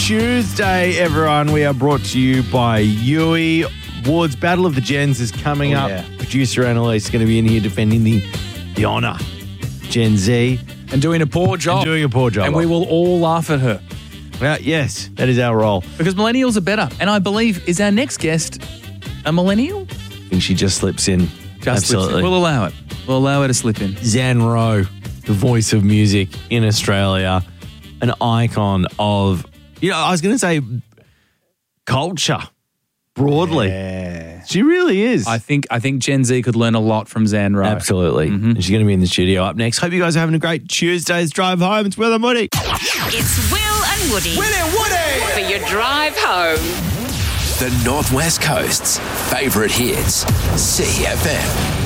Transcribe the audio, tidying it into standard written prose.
Tuesday, everyone. We are brought to you by Yui. Ward's Battle of the Gens is coming up. Yeah. Producer Annalise is going to be in here defending the honour. Gen Z. And doing a poor job. And we will all laugh at her. Yes, that is our role. Because millennials are better. And I believe, is our next guest a millennial? I think she just slips in. Absolutely. We'll allow it. We'll allow her to slip in. Zan Rowe, the voice of music in Australia, an icon of, I was going to say culture broadly. Yeah. She really is. I think Gen Z could learn a lot from Zan Rowe. Absolutely. And she's going to be in the studio up next. Hope you guys are having a great Tuesday's drive home. It's Will and Woody. It's Will and Woody. Will and Woody! For your drive home. The Northwest Coast's favourite hits, CFM.